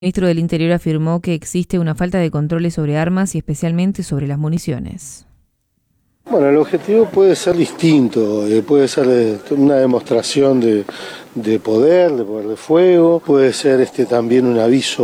El ministro del Interior afirmó que existe una falta de controles sobre armas y especialmente sobre las municiones. Bueno, el objetivo puede ser distinto, puede ser una demostración de poder de fuego, puede ser también un aviso